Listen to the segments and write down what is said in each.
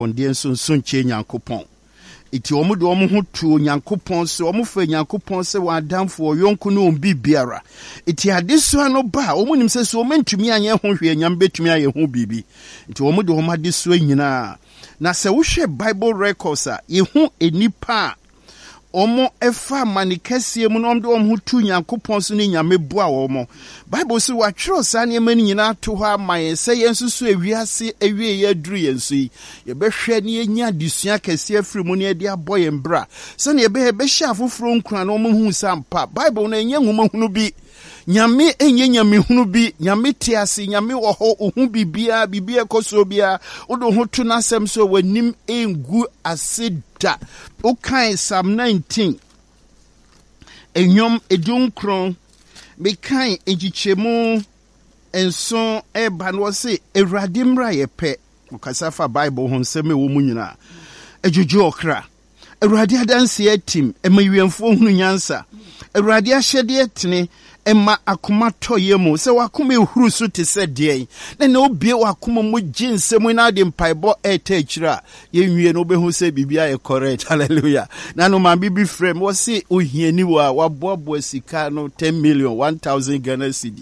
ɔndeɛ nso nkyɛ nyankopɔn. Iti omu do omu hutu nyankopɔn so omu fe nyankopɔn se wadamfo yonku no mbi biara. Iti adesu ano ba omu nim se so mentumi anye ho hwe nyam betumi aye ho bibi. Iti omu do omu adesu nyina. Na se wo hwe Bible records a ye hu enipa omo efa manikesie mu no omdo omu hutu nyankopɔn so ni nyame boa omo. Bible so watwero sa ne mani nyina to ha maye se yensusu ewiase ewie ye duru yensu yi ye behwe ne enya disua kese afiri mu ne de aboye mbra se ne be hye afoforo nkura no omu hu sampa. Bible na enye nwoma hunu bi nyame enye nyame hunu bi nyame tiase nyame wo ho ohu bibia ekoso bia odo ho to nasem so wanim engu aseda. Okay, Psalm 19 enyom edunkron mekan ejichemu enso eba no se Awurade mra ye pe okasa fa Bible ho nseme wo mu nyina ejuju okra Awurade adanse atim emawiemfo hunu nyansa Awurade ahyede etene ema akoma toye mu se wakoma ehuru so te se de na obie wakoma mu ginsem na de mpaibo etachira yenwie no behu se bibia e correct. Hallelujah. Na no man bibi frame wo se ohiani wa waboabo sika no 10 million 1000 Ghana cedi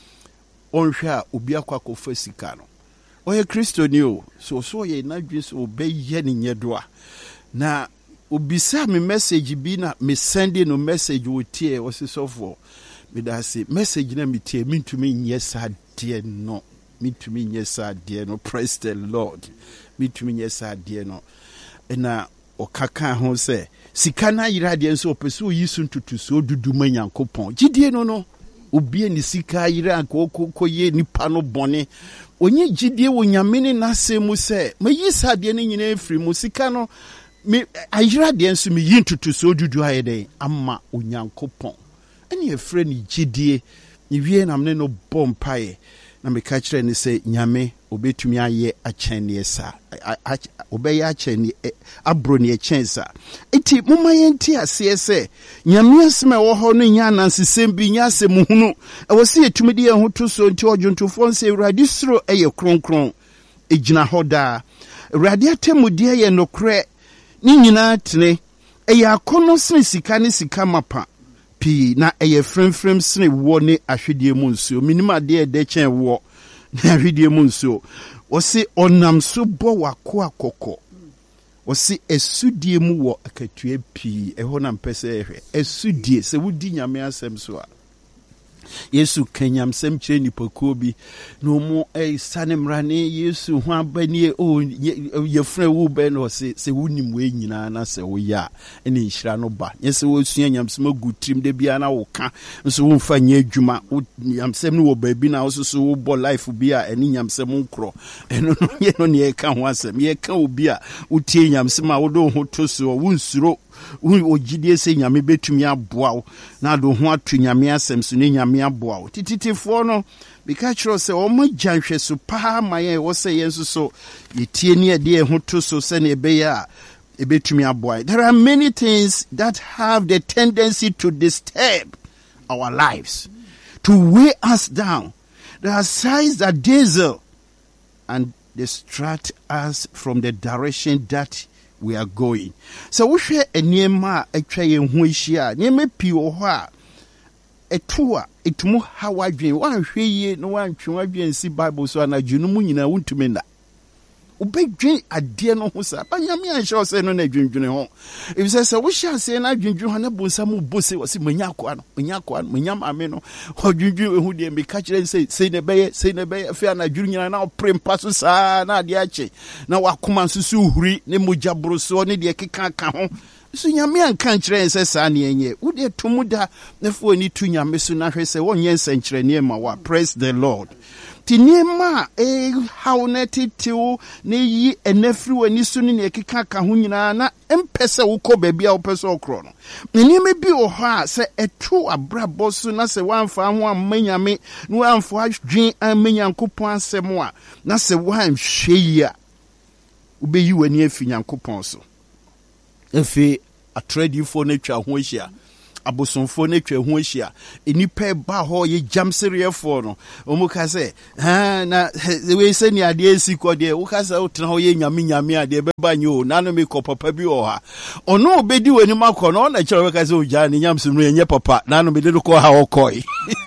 onhwe a obi akwakofa sika no oye Kristo ni o so ye na dwe so obeye ne nyedoa na obisa me message bi na me send no message wo tie wo se sofo me da say message na me tie mintumi nye sa de no mintumi nye sa de no. Praise the Lord. Mintumi nye sa de no na okaka ho say sika na yira de nso opeso yisu ntutu so dudu manyankopon gidie no obi ni sika yira kokoye nipa no bone onye gidie wo nyame ne nasemu say mayisa de ne nyina efiri mu sika no me ayira de nso me yi ntutu so dudu ayede amma onyankopon eni efre ni gidie ni wie na mne no bompae na me ka kire ni se nyame obetumi aye akyene esa obeye akyene abro ne chensa enti moma yenti ase se nyame asema wo ho no nya nansesem bi nya asem hunu e wo se etumi de ho to so enti odwontofo nse Awurade suro eye kronkron egina hoda Awurade atemudie ye nokre ni nyina tene eye akono sene sika ne sika mapa pi na eye frem sene wo ne ahwedie mu nsuo minima de de chen wo na ahwedie mu nsuo wo se onam so bo wako akoko wo se esudie mu wo akatue pi eho na mpese ehwe esudie se wudi nyame asem so a Yesu kenyam sem kire nipakuo bi no mo sanemrane Yesu ho abanie ye frɛ wo be no se wonim we nyina na se wo ya ene nhira no ba yese wo sua nyamsem agutrim de bia na wo ka nso wo mfa nya adwuma nyamsem no wo ba bi na wo so wo bo life bi a ene nyamsem nkro eno no ye no ne ka ho asem ye ka obi a wo tie nyamsem a wo do ho to so wo nsuro ogidie se nyame betumi aboa na do ho atu nyame asem so ne nyame aboa tititifo no bika chiro se o ma janhwe so pa maye wo se yenso so yetie ne de ho to so se ne be ya ebetumi aboa. There are many things that have the tendency to disturb our lives, to weigh us down. There are signs that dazzle and distract us from the direction that we are going. So we share eniema atwa ye ho hia niema pi wo ho a etua etumu hawa dwen wan hweye no wan twa dwen si Bible so na dwunu mu nyina wuntumi na obedwen ade no ho sa banyame anhye se no na dwendwene ho if say we share say na dwendwen ho na bonsa mu bose wose manya akwa no manya ame no ho dwendwen ehu de me ka kire say ne beye fe na dwuru nyina na prempa so sa na ade ache na wakoma nsusu huri ne mogya broso ne de keka ka ho so nyame anka kire se sa ne enye wo de tomuda na fo ni tu nyame so na hwe se wonye nsankire ne ma wa. Praise the Lord. Tinema hauneti tiu ne yi enefri wani so ne ekeka ka ho nyina na empese wo kɔ baabi a wo pese okro no nneema bi wo ha se etu abrabɔ so na se wanfa ho amanyame no wanfa adwen amanyankopɔn asɛm a na se wanhwɛ yi a ubeyi wani afi nyankopɔn so efi atradifo na twa ho ahia abosomfo na twa ho ahia enipa ba ho ye jamserefo no omu ka se na we se ni ade esiko de wo ka se wo tena ho ye nyame ade beba nyo na no me ko papa bi o ha ono obedi wani makọ no na kire we ka se o ja ni nyamsum no enye papa na no me de ko ha okoi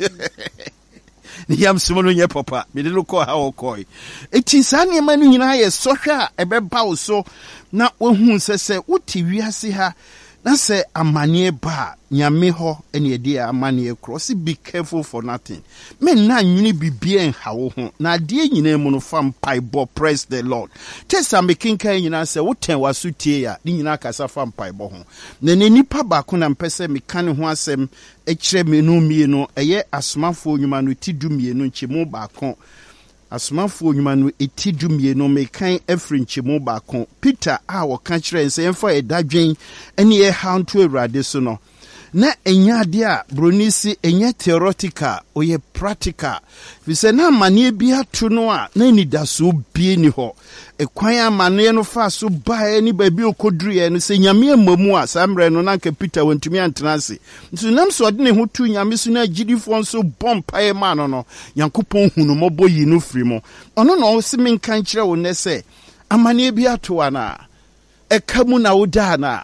ni nyamsum no enye papa me de ko ha okoi eti sa ne ma no nyina ye sohwe a ebeba wo so na wohu sese wuti wiase ha na se amane ba nyame ho ene ede amane cross be careful for nothing men na nwini bibie en hawo ho na de nyina mu no fam paibo praise the Lord tesa making kan nyina se woten wasutie ya ni nyina kasa fam paibo ho na nipa ba ko na mpese mekane ho asem e kire menu mienu eye asomafo nyuma no tidu mienu nchemu ba ko asomafo nyuma no etidu mienu mekan efri nchemu ba ko Peter a wo ka kire nse emfa edadwen ene ye hanto awurade so no na enya de a bronisi enya theoretical oye practical fise na amane bi ato no a na ni daso bie ni ho ekwan amane no fa so bae ni ba bi okodruye no se nyame amamu a samre no na nka Peter wantumi antenase nso nam so de ne ho tu nyame so na agidifo nso bompae ma no Yankopɔn hunu mɔbɔ yi no firi mo ono no se menkan kire wo ne se amane bi ato ana ekamu na woda na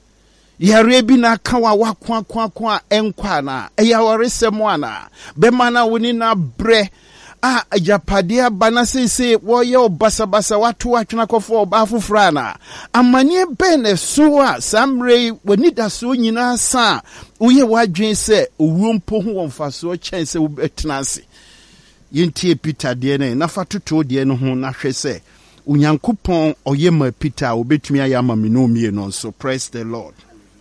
yare bi na kawa wakwa enkwa na eyaware semo ana be mana woni na bre a ajapade abana sese wo ye obasabasa watu atwena kofo oba afufra na amane ben so a samre woni da so nyina sa uye wadwen se owuo mpo ho wonfaso chense wo betenase yentie Peter de ne na fatoto de ne ho na hwe se Onyankopɔn oyema Peter obetumi ayama minomie no so praise the Lord.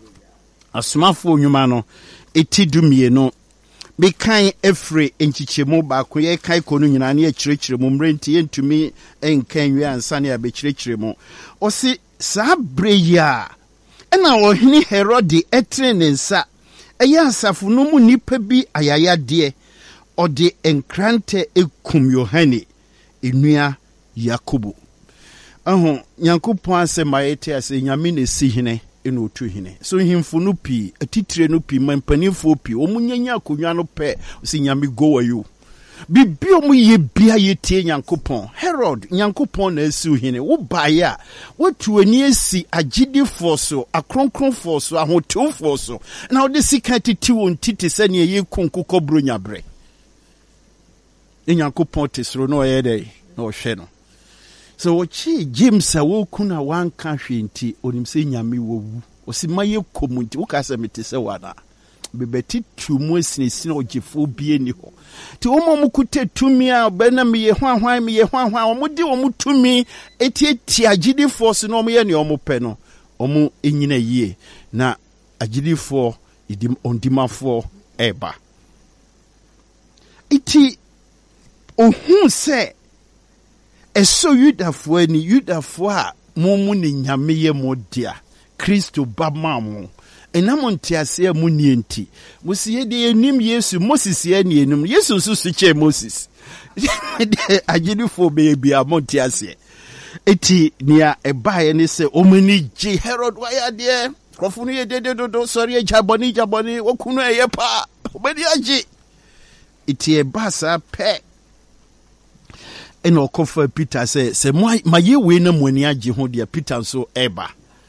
Asomafo nyuma no etidumie no mekan efre enchichemu ba ko ye kai ko no nyina na ye kirekiremu mrenti yentumi enkan wi ansane abekirekiremu osi sa breya ena ohini Herode etrenensa eya asafo no mu nipa bi ayayade ode enkrante ekum Yohane enua Yakobo Nyankopɔn asema yete ase nyame na sihine eno otu hine so himfo no pi atitire no pi mampanifo pi omunyanya akonwa no pe si nyame go ayo bibi omu ye bia yetie Nyankopɔn Herod Nyankopɔn na asi hine wo baaya watu ani asi agidifo so akronkronfo so ahotewfo so na ode sika titi won titi sane ye konkokɔ bronyabre Nyankopɔn tesro no yede na ohwe no so wachi James a wokuna wanka hwenti onimse nyame wowu osimaye komunti wukasa metese wana bebeti tumu esinesina ogifo bie ni ho ti omo mukute tumi a bena miye hwan omudi omutumi eti agidi force no omo ye ne omo pe no omo enyina yie na agidi for idim ondimafo eba iti ohun se eso Yudafo ani Yudafo a mumu ni nyame ye modia Kristo bamamu enamo ntiase amu ni enti musiye de enim Yesu Moses ye ni enum Yesu susu che Moses agidifo be bia montiase eti nia ebaye ne se omani ji Herod waya de krofunu ye dedodo sori jaboni okunu eye pa omani agi eti ebasa pe eno kofa Peter se maye we na muani agi ho de Peter so eba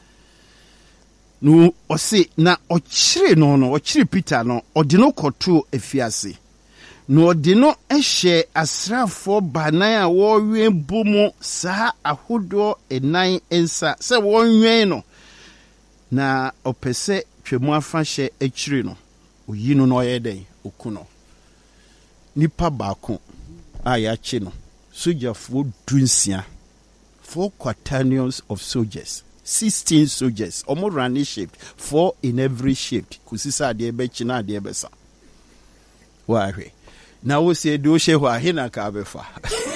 no ose na ochire ochire Peter no ode no koto afiase no ode no ehye asrafo banan a wo wen bomu sa ahodo enan ensa se wonwen no na opese twemu afa hye akire no oyi no oyeden okuno nipa baako a ya chi no soldier for dunsia 4 quaternions of soldiers 16 soldiers omo running shift 4 in every shift kusisa de be china de be sa wa hwe na wo se do hye ho ahina ka befa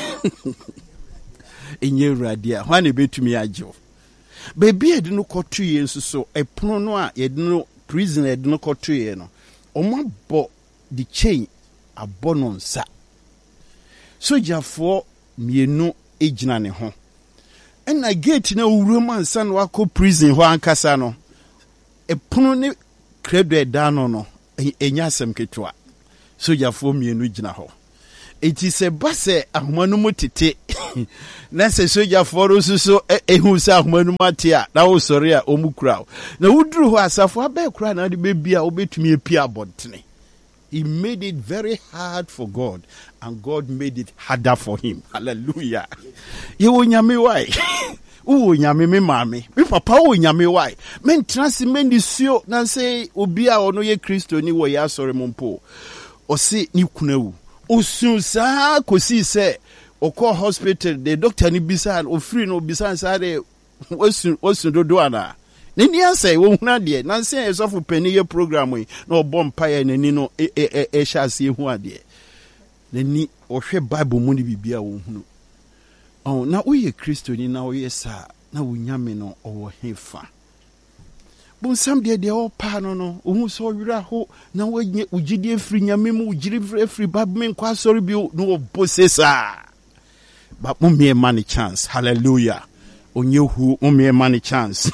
enye radia hwa ne betumi agyo bebi ede no kotu ye nsuso epono no a ye de no prison ede no kotu ye no omo bo the chain abono nsa soldier for mienu ejina ne ho ena gate na owuram ansa no akọ prison ho ankasa no epono ne credo dano no enya sem ketwa soja fo mienu gina ho eti se base ahomanu mutete na se soja fo so ehu se ahomanu matia na wo sori a omukura na wuduru ho asafo abekura na de bebia obetumi epia abontene. He made it very hard for God, and God made it harder for him. Hallelujah. You will nyame why? Oh, nyame me mami. Me papa o nyame why? Men transi men disio na say obia ono ye Kristo ni wo ya sore mompo. O se ni kunawu. Osun sa kosi se okọ hospital the doctor ni bisa o free no bisa sa de osun dodo ana. Nini answer wo huna de na say esofu pani ye program yi na obọ mpaye nani no hyase hu ade. Nani ohwe Bible mu ni bibia wo hunu. Oh, na uye Kristo ni na uye sa na unyame no owo hefa. Bonsam de o pa no ohun so wira ho na wanye ugide free nyame mu ugire free Bible men kwa sorry bi no obosesa. Ba mu me man chance. Hallelujah. Onye hu mu me man chance.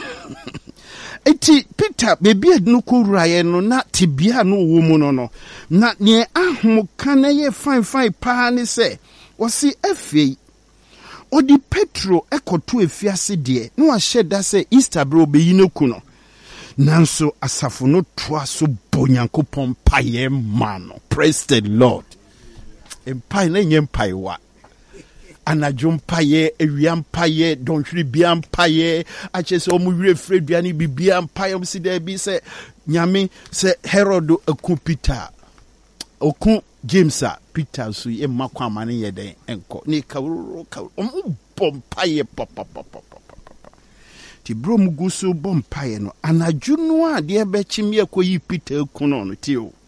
Eti Peter bebi adunu kowuraye no na tibia no wo mu no na ne ahom kan ye fine pa ne se wosi afei odi Petro ekoto efiase de no ahye da se Easter bro beyi no ku no nanso asafo no toa so bonyankopon paye mano. Praise the Lord. Empai na nyempai wa anadwo mpaye ewia mpaye donhwiri bia mpaye achese omuwire fredua ni bibia mpaye omsida bi se nyame se Herod aku Peter oku James a Peter so ye makwa amane yeden enko ni kawro mpaye papa ti bro muguso mpaye no anadwo no a de be chimie akoyi Peter kuno no ti o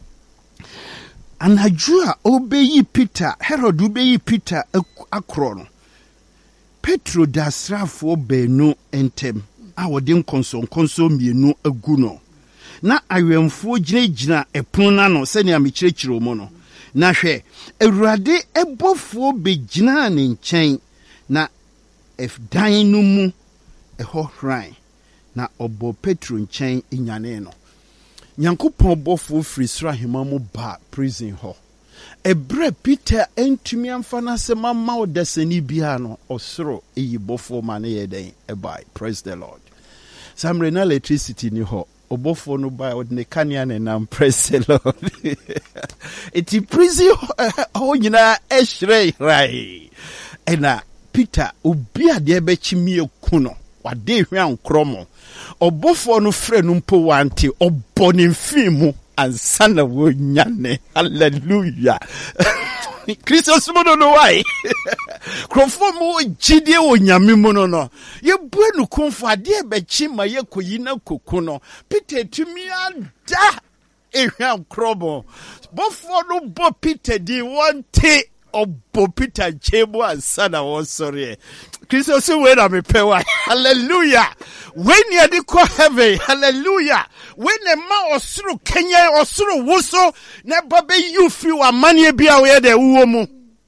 anajua obeyi Peter Herod obeyi Peter akro no Petro da srafo benu entem a wode nkonso mienu agu no na awemfo gina epon na no se ne amekirikiro mo no na hwe Awurade ebofo begina ne nchen na dan no mu eho hran na obo Petro nchen inyane no Nyankopon bofo free sra hema mu ba prison ho. Ebre Peter entumi amfa na se mama odasani bia no osoro eyi bofo mane yeden ebai. Praise the Lord. Samre na electricity ni ho. Obofo no ba odne kania ne nam. Praise the Lord. Eti prison ho nyina ehre rai. Ena Peter obia de be chimie kuno. Wade hwan kromo obofo no frɛ no mpo wante obone mfimu ansana wo nyane. Hallelujah. Kristo sumono no why krofo mo gidie wo nyame mu no ye bua no konfo ade be chima ye koyina kokuno Peter tumi ada ehwan kromo bofo no bo Peter di wante obo Peter chebo ansana wo sorry Kristo so we na me pewa. Hallelujah. When you dey call heaven, hallelujah. When a man osuru Kenya osuru wuso na babe you feel amane bia we de wo mu.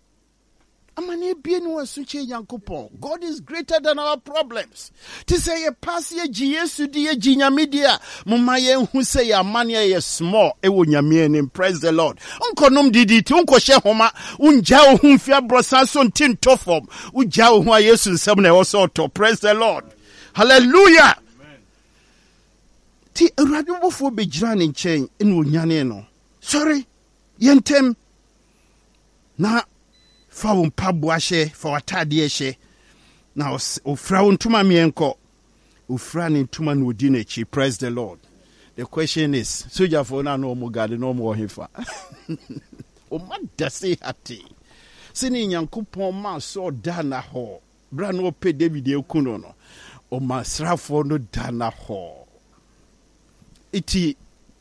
Amane bia no asuche Yankopon. God is greater than our problems. To say ye pass ye Yesu di ye nyame dia, mama ye hu say amane ye small e wo nyame ni. Praise the Lord. Unko nom didi ti unko hye homa unja wo hu fia brosa so ntin tofom unja wo hu a Yesu nsem na wo so to. Praise the Lord. Hallelujah. Amen. Ti Awurade bofo begira ne nchen ene onyane no. Sorry. Yentem na fa wo mpabo ahye fa watade ehye na ofra wo ntuma mienko ofra ne ntuma no odi na chi. Praise the Lord. The question is soja for na no mo gade no mo hefa o madda say hati sini Nyankopon ma so da na ho bra no pe David ekuno no o masrafo no da na ho iti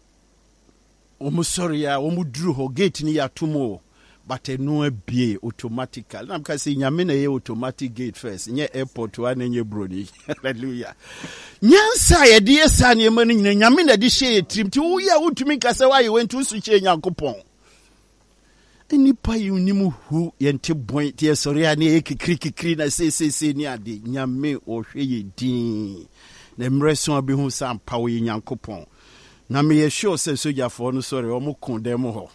o mo sorry ya o mo duru ho gate ni ya tumo but no be automatically. Na because nyame na ye automatic gate first. Nye airport wa na nye brodi. Hallelujah. Nyansa ye de esa ne manu nyina nyame na de hye trim ti wo ya wutumi kasa wa ye wentu su hye Nyankopon. Enipa yi unimu hu ye nte bon ti sori a na ye kikri na se ni ade nyame o hwe ye din. Na mreso abi hu sam pa wo ye Nyankopon. na me sure say soja for no sorry omo kon dem ho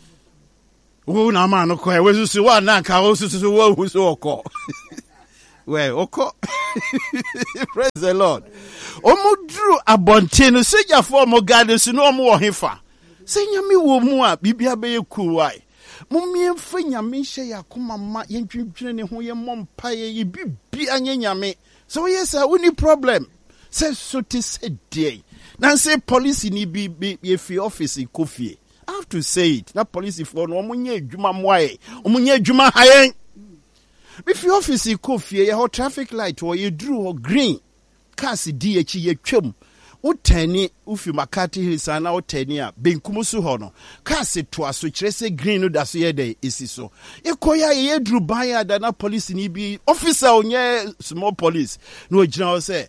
wo na ma no ko e we susu wa na ka wo susu wo hu so okọ well okọ praise the Lord omo dru abonte no soja for mo garden so no omo wo hefa se nyame wo mu a bibia be ku wai mumie fa nyame hye yakoma ma yentwintwene ne ho ye mompa ye bibia nyame so yes we need problem say so te say dey now say police ni be if office kofie I have to say it na police for no omunye adwuma moae omunye adwuma hayen if office kofie ye ho traffic light or ye drew or green cars di echi ye twam utani ufi Makati Hills ana utani a benkum so ho no cars to aso kire say green no da so ye dey esi so ye koya ye drew ban ya da na police ni bi officer onye small police no gina say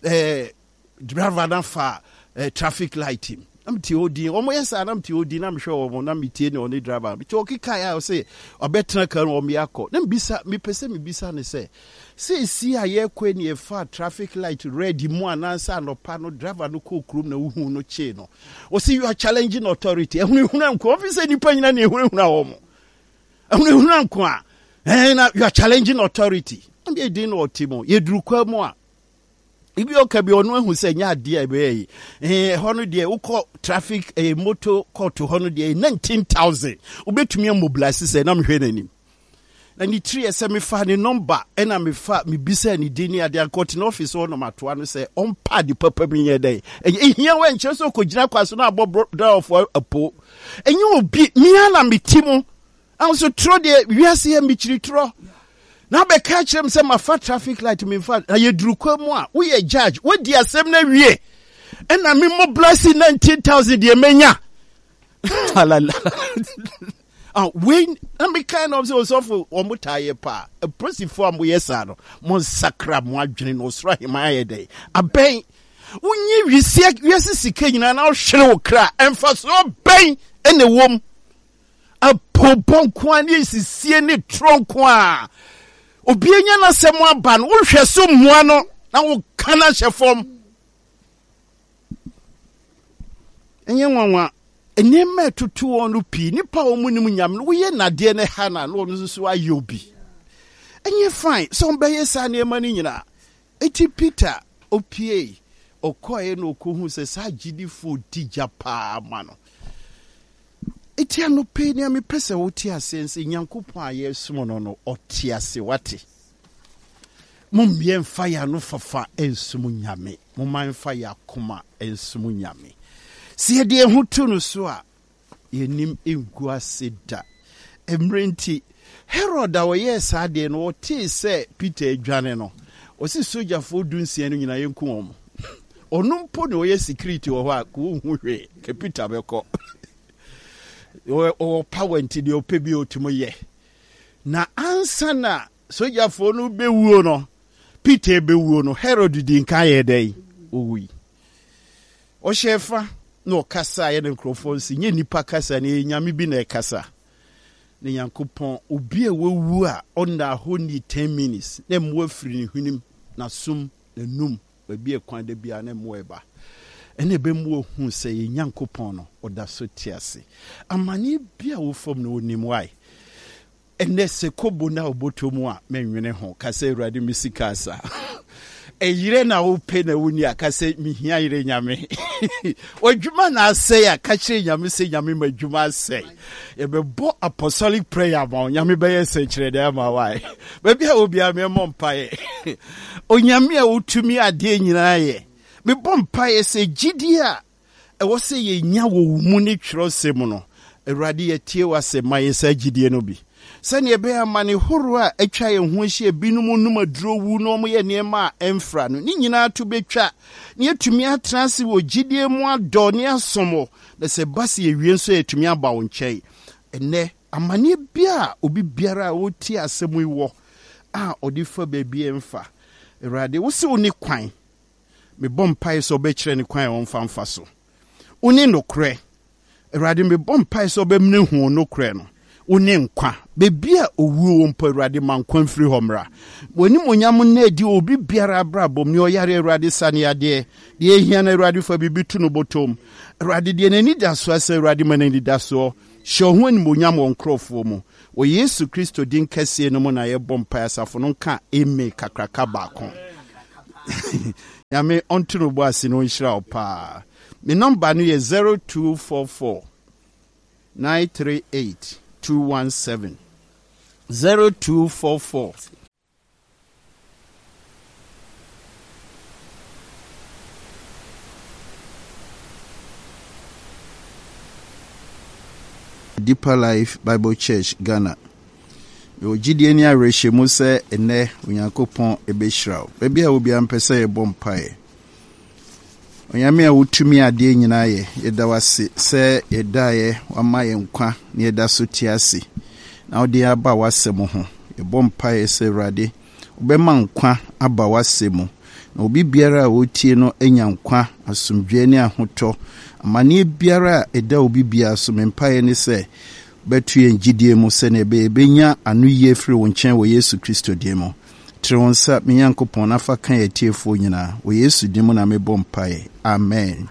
driver na fa traffic light him am ti odi omo yesa na am ti odi na me hwe omo na me tie ne oni driver me choki kai I say obetra kan omo yakọ na mbisa me pese me bisa ne say si aye kwe ni e fa traffic light red mu anansa no pa no driver no ko krum na uhu no che no o see you are challenging authority ehunu anko officer ni panyina na ehunu omo ehunu anko a na you are challenging authority am dey din no otimo ye durukwa mu a ibi okabi onu ehu se nya ade ebe hono de ukọ traffic motor court hono de 19,000 ubetumi mobilize se na mhwe nanim na ni 3 ese me fa ni number ena me fa me bisa ni dini ade court no office ono matoa no se on pad papa bi nye dey ehia we nche so kogina kwaso na abo door for apo enye obi mi ana metimo anso tro de wiase ya michiri tro na be catch them say my fat traffic light me fat na ye durukwa mu a we judge we di asem na wie and na me mobilize 19,000 de menya halala when na me kind of so for omutaye pa a presi for am yesa no mon sakra mo adwene no sra hima ye dey aben wonyi wiase sika nyina na hwere wo kra emfa so ben ene wom a popon kwan ni sisie ni tronko a obienya na semo aba no wo hwe so mua no na wo kana hyefom enye nwanwa enema tutu onu pi nipa omunim nyam no wo ye nade ne hana no no so ayobi enye fine so mbeye sa na ema ni nyina eti Peter opie okoye no kohu se sa gidifo dijapa ma no eti ano pe ni ame pese wo ti asense Nyankopon aye sumo no oti ase wate mummie mfa ya no fafa ensumu nyame mumman fa ya koma ensumu nyame sie de hutu no so a yenim engu ase da emrenti Herod a woye sa de no oti se Peter adwane no osi soja fo dunsie no nyina yenku omo onumpo no oye security wo ha ko hu hwe ke Peter beko o power nti de opebi otimo ye na ansa na soja fo no bewuo no Peter bewuo no Herod di nka ye dai owi o shefa no kasa ye den crofonsi nye nipa kasa ne nyame bi na kasa ne Yankopon obi e wewu a onda honi 10 minutes na mo afiri ne hwenim na sum na num ba bi e kwan da bia na mo eba ene be mo hu se ye Yankopon no oda so tiase amani bia wo fom no onim wai ene se kobo na obotomu a menwene ho kasa Awurade misikasa eyire na wo pe na woni akase mihia yire nyame odwuma na ase ya kache nyame se nyame madwuma ase ye bebo apostolic prayer ma nyame be yese kire da ma wai ba bia obi a me mompae onyame a wotumi ade nyina ye me bompae se gidia e wo se ye nya wo mu ni twrosem no Awurade ye tie wase ma ye sa gidie no bi sani ebe amane horo a atwa ye ho hye binum num aduro wu no mo ye niema emfra no ni nyina to betwa ne atumi atranse wo gidie mu adɔ ne asomo na se base ye wie nso atumi aba wo nkyɛn ene amane bia obi biara wo ti asɛm iwo a odi fa baabi emfa Awurade wo se oni kwan me bompai so be kyerɛ ne kwan won famfa so oni nokre Awurade me bompai so be mne hu nokre no unenkwa bebia owuo mpo Awurade mankwa mfiri homra woni monyam na edi obi biara brabom ne oyare Awurade sane ade de ehia na Awurade fa bibitu no botom Awurade de nani da so asa Awurade manani da so hye ho ni monyam wonkrofo mu o Yesu Kristo din kase no mu na ye bompa asafo no nka eme kakraka baako yame onturo bo ase no nhira opa me number no ye 0244 938 217 0244 Deeper Life Bible Church Ghana. Yo gidie ni arehemu se ene Onyankopon ebehirawo. Baabi a obi ampese ye bompae. Onyame a wotumi ade nyina ye yeda wase se yeda ye wama ye nkwa ne yeda so tiase. Na odi aba wasem ho. Ye bompae se Awurade obema nkwa aba wasem. Na obi biara a wotie no enya nkwa asomdwe ne ahoto. Amane biara eda obi bia so mempae ne se betu engidie mu se ne benya anuye firi wo nchen wo Yesu Kristo die mu. Tronsa me Nyankopon afa kan yetiefo nyina wo Yesu die mu na me bompae. Amen.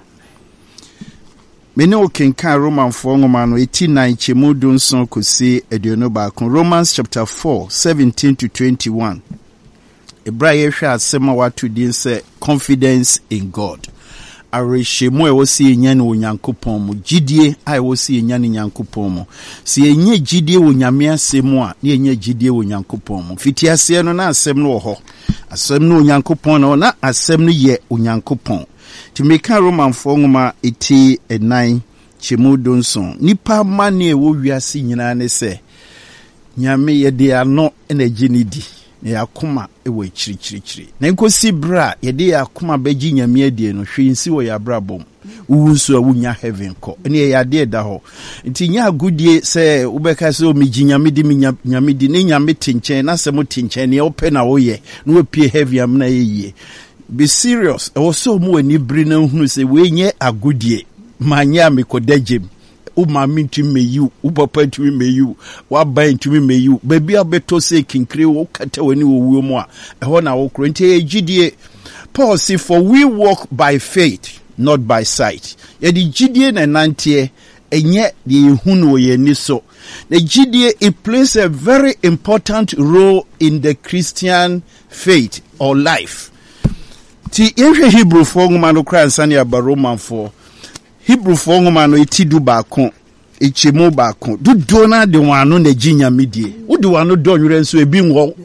Mene okenkan Romanfo ngoma no 89 chemu dunson kosi aduonu baako. Romans chapter 4 17 to 21. Ebraye hwa asema watu din se confidence in God. Areshemu ewosi enya ne Onyankopon mu gidie a ewosi enya ne Nyankopon mu si enye gidie wo Nyame asemu a ne enye gidie wo Nyankopon mu fitiase no na asem no ho asem no Onyankopon no na asem no ye Onyankopon timeka Romanfo ngoma 89 chemu donson nipa mane ewo wiase nyina ne se Nyame ye de ano na ginidi yakoma ewe chirichirichiri na nkosi bra yede yakoma bagi Nyame adie no hwinsi wo ya brabom uwunso awunya heaven ko ene yade da ho nti nya agudie se ubeka se o migi Nyame di Nyame di ne Nyame tinchen na se mo tinchen ne ope na wo ye no opie heavy am na ye be serious e wo so mo ani bri na hunu se we nye agudie manya mekodajem uma mintumi meyu upapa ntumi meyu waba ntumi meyu baby abeto se kinkire wo kata wani wo wuo mu a eho na wo kro nti egidie Paul say for we walk by faith not by sight yedi gidie na nantie enye de ehunu wo ye ni so the gidie it plays a very important role in the Christian faith or life ti ehwe Hebrew fo ngoma no kra nsane aba Roman fo Hebrew fo ngoma no etidu baako echemu baako dudo na de wano na Nyame die wodi wano do nwere nso ebi nwo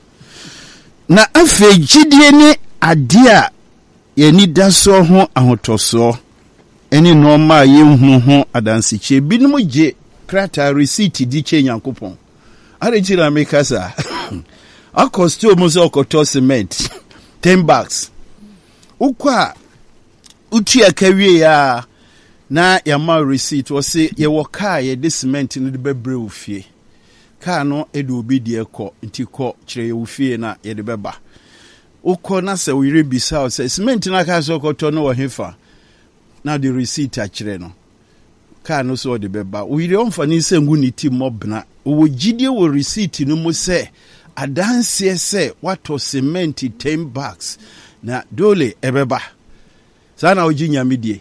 na afa gidie ne ade a ye ni daso ho ahotoso eni normal ye hu ho adansiche binum je krata receipt di che Nyankopon are chira mekasa akosto mo so okoto cement 10 bucks ukwa utu akawie ya na yama receipt wo se ye wo car ye de cement no de bebre ofie car no e de obi de ekọ nti kọ kire ye ofie na ye de beba ukọ na se we rebisa o se cement na ka so okoto no wo hefa na the receipt a kire no car no so de beba we re onfa ni se ngu ni ti mobna wo gidie wo receipt no mu se adanse se wato cement 10 bucks na dole ebeba sana oji Nyame die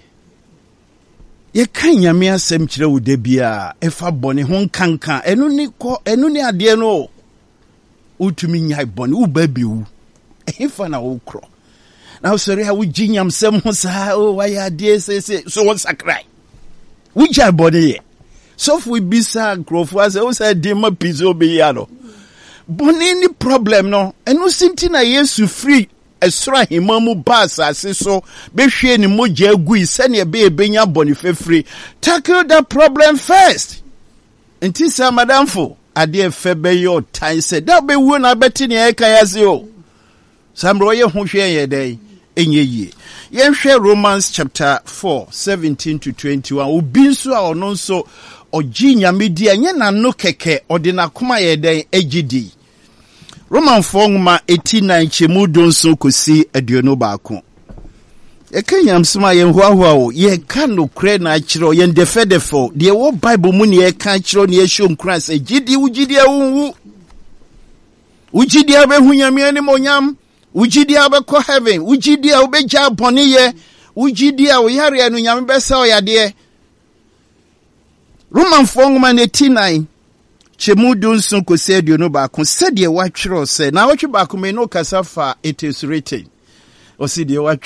ye kan Nyame asem kire wo da bia efa bone ho nkanka enu ni ade no utumi nyai bone wo ba biwu efa na wo kro na wo sori ha wo ji Nyam sem ho sa o wa ya ade se so wo sakrai wo ja bone ye so fu bisa grofo as o say de ma pizo be ya no bone ni problem no enu sinti na Yesu free esra himamu basa asiso behwe ni moja agui sene ebenya boni fefri tackle that problem first nti sa madamfo ade efebe yo tan se da be wu na beti ne eka yase o samro ye ho hwe ye dai enye yi ye hwe Romans chapter 4 17 to 21 obi nso a ono nso oji Nyame di anye na no keke ode na koma ye dai egidi Roman fongma 89 chemu donso kosi aduonu baako e kanyam sma ye hwaahwa o ye ka no kre na akiro ye ndefedefo de wo Bible mu ne ye ka akiro ne ye show nkran se gidi ugidi awunwu ugidi abehu nyame ani monyam ugidi abekọ heaven ugidi a obeja bone ye ugidi a oyare anu nyame besa oyade Roman 4:89 Chemudu nsun kosi aduonu baako sɛ de watwero sɛ na watwe baako me no kasa fa it is written o si de